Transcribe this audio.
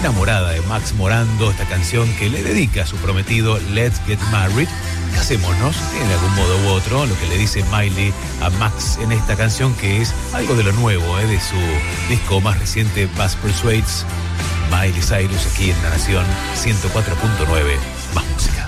enamorada de Max Morando, esta canción que le dedica a su prometido Let's Get Married. Casémonos, en algún modo u otro, lo que le dice Miley a Max en esta canción, que es algo de lo nuevo, de su disco más reciente, Bass Persuades. Miley Cyrus aquí en La Nación 104.9, más música.